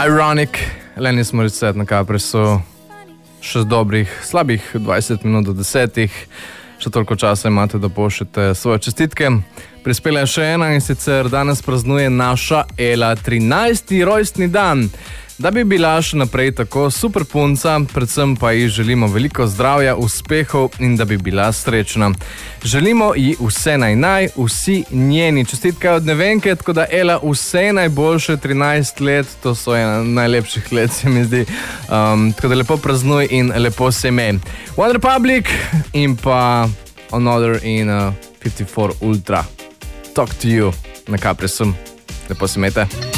Ironic, Alanis Morissette na Caprisu, še dobrih, slabih 20 minut do 10. Še toliko časa imate, da pošljete svoje čestitke. Prispela je še ena in sicer danes praznuje naša Ela 13. rojstni dan. Da bi bila še naprej tako super punca, predvsem pa ji želimo veliko zdravja, uspehov in da bi bila srečna. Želimo ji vse naj, vsi njeni. Čestitke od Nevenke, tako da Ela vse najboljše, 13 let, to so ena najlepših let, se mi zdi. Tako da lepo praznuj in lepo se imej. One Republic in pa Another in 54 Ultra. Talk to you na Caprisu. Lepo se imejte.